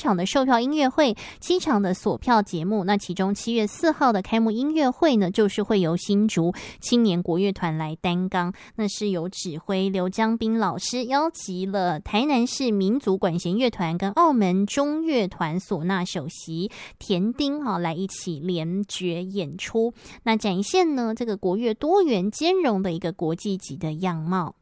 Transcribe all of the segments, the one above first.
场的售票音乐会，7场的锁票节目。那其中7月4号的开幕音乐会呢，就是会由新竹青年国乐团来担纲，那是由指挥刘江斌老师邀集了台南市民族管弦乐团跟澳门中乐团唢呐首席田丁来一起联决演出，那展现呢这个国乐多元兼容的一个国际级的样貌。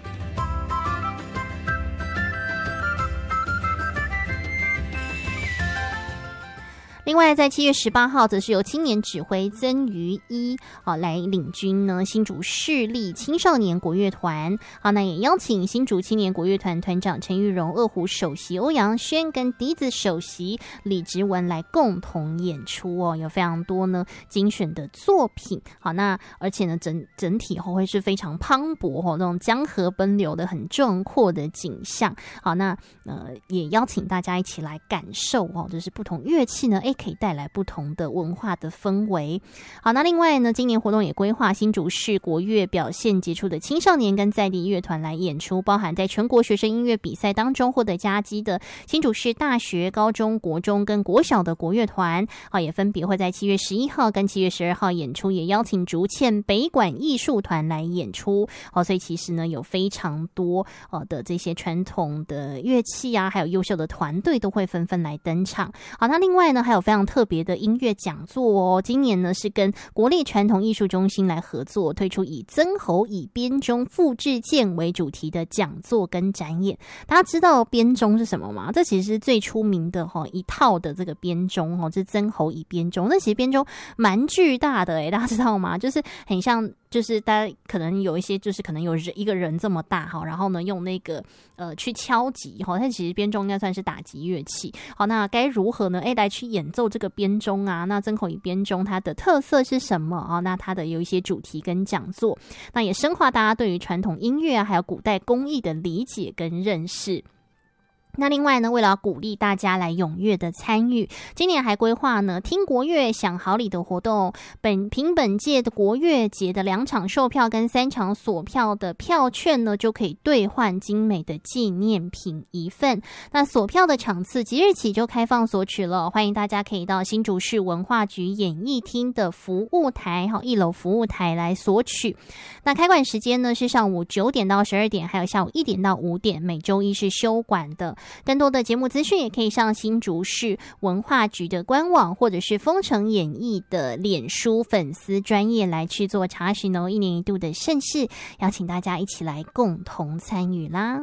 另外在7月18号则是由青年指挥曾于一来领军呢新竹市立青少年国乐团，那也邀请新竹青年国乐团团长陈玉荣、二胡首席欧阳轩跟笛子首席李植文来共同演出有非常多呢精选的作品。好，那而且呢整体会是非常磅礴那种江河奔流的很壮阔的景象。好，那也邀请大家一起来感受就是不同乐器呢可以带来不同的文化的氛围。好，那另外呢今年活动也规划新竹市国乐表现杰出的青少年跟在地乐团来演出，包含在全国学生音乐比赛当中获得佳绩的新竹市大学、高中、国中跟国小的国乐团也分别会在7月11号跟7月12号演出，也邀请竹堑北管艺术团来演出。所以其实呢有非常多的这些传统的乐器还有优秀的团队都会纷纷来登场。好，那另外呢还有非常特别的音乐讲座今年呢是跟国立传统艺术中心来合作，推出以曾侯乙编钟复制件为主题的讲座跟展演。大家知道编钟是什么吗？这其实是最出名的一套的这个编钟这是曾侯乙编钟。那其实编钟蛮巨大的大家知道吗？就是很像就是大家可能有一些就是可能有一个人这么大然后呢用那个去敲击但其实编钟应该算是打击乐器。好，那该如何呢来去演奏这个编钟那曾侯乙编钟它的特色是什么那它的有一些主题跟讲座，那也深化大家对于传统音乐还有古代工艺的理解跟认识。那另外呢为了要鼓励大家来踊跃的参与，今年还规划呢听国乐享好礼的活动，凭本届的国乐节的2场售票跟3场锁票的票券呢就可以兑换精美的纪念品1份。那锁票的场次即日起就开放索取了，欢迎大家可以到新竹市文化局演艺厅的服务台1楼服务台来索取。那开馆时间呢是上午9点到12点，还有下午1点到5点，每周一是休馆的。更多的节目资讯也可以上新竹市文化局的官网，或者是风城演艺的脸书粉丝专页来去做查询1年1度的盛事，邀请大家一起来共同参与啦。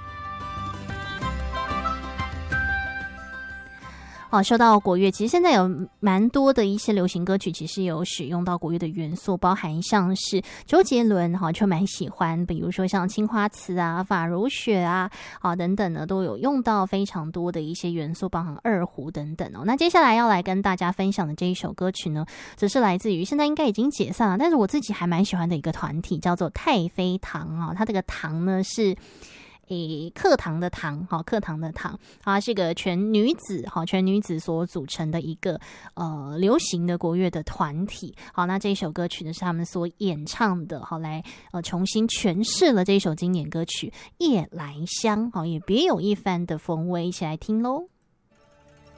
说到国乐，其实现在有蛮多的一些流行歌曲其实有使用到国乐的元素，包含像是周杰伦就蛮喜欢，比如说像青花瓷法如雪等等呢都有用到非常多的一些元素，包含二胡等等那接下来要来跟大家分享的这一首歌曲呢，则是来自于现在应该已经解散了，但是我自己还蛮喜欢的一个团体，叫做太妃糖它这个糖呢是课堂的堂课堂的堂它是个全女子所组成的一个流行的国乐的团体。好，那这一首歌曲呢是他们所演唱的来重新诠释了这一首经典歌曲夜来香也别有一番的风味，一起来听咯。